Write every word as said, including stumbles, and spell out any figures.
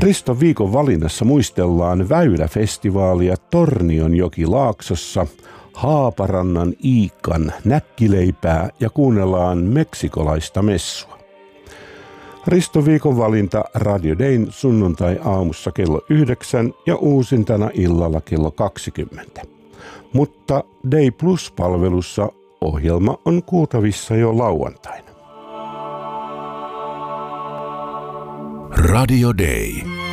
Riston viikon valinnassa muistellaan Väylä-festivaalia Tornionjoki-Laaksossa, Haaparannan Iikan näkkileipää ja kuunnellaan meksikolaista messua. Riston viikon valinta Radio Dayn sunnuntai-aamussa kello yhdeksän ja uusintana illalla kello kaksikymmentä. Mutta Day Plus-palvelussa ohjelma on kuultavissa jo lauantaina. Radio Day.